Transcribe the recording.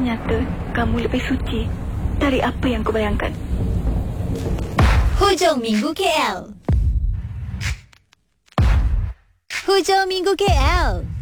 Ternyata kamu lebih suci dari apa yang kubayangkan. Hujung Minggu KL. Hujung Minggu KL.